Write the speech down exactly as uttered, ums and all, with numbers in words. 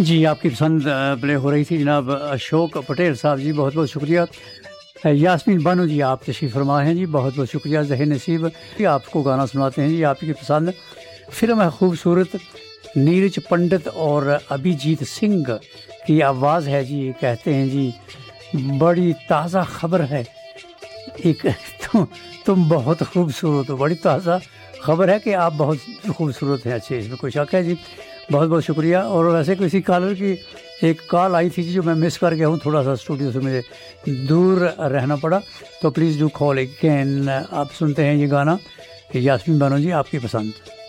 जी, आपकी पसंद अ, प्ले हो रही थी जनाब अशोक पटेल साहब जी, बहुत-बहुत शुक्रिया। अ, यास्मीन बानो जी आप तशरीफ़ फ़रमा हैं जी, बहुत-बहुत शुक्रिया। ज़हीर नसीब जी आपको गाना सुनाते हैं जी, आपकी पसंद फ़िल्म है खूबसूरत, नीरज पंडित और अभिजीत सिंह की आवाज़ है जी। कहते हैं जी बड़ी ताज़ा खबर है, एक तुम तुम बहुत खूबसूरत हो, बड़ी ताज़ा खबर है कि आप बहुत खूबसूरत हैं। अच्छे, इसमें कोई शक है जी। बहुत-बहुत शुक्रिया। और वैसे किसी कॉलर की एक कॉल आई थी जी जो मैं मिस कर गया हूँ, थोड़ा-सा स्टूडियो से मुझे दूर रहना पड़ा, तो प्लीज़ डू कॉल अगेन। आप सुनते हैं ये गाना, यास्मीन बानो जी आपकी पसंद।